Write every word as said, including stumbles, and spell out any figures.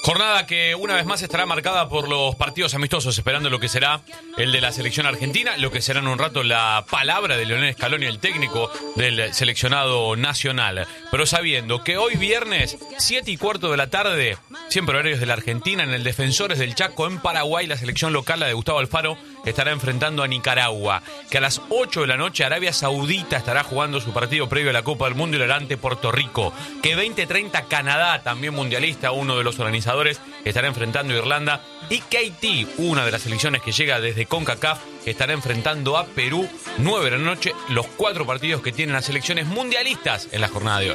Jornada que una vez más estará marcada por los partidos amistosos, esperando lo que será el de la selección argentina, lo que será en un rato la palabra de Lionel Scaloni, el técnico del seleccionado nacional. Pero sabiendo que hoy viernes, siete y cuarto de la tarde, siempre horarios de la Argentina, en el Defensores del Chaco, en Paraguay, la selección local, la de Gustavo Alfaro, estará enfrentando a Nicaragua. Que a las ocho de la noche Arabia Saudita estará jugando su partido previo a la Copa del Mundo y lo hará ante Puerto Rico. Que veinte treinta Canadá, también mundialista, uno de los organizadores, estará enfrentando a Irlanda. Y que Haití, una de las selecciones que llega desde CONCACAF, estará enfrentando a Perú. nueve de la noche, los cuatro partidos que tienen las selecciones mundialistas en la jornada de hoy.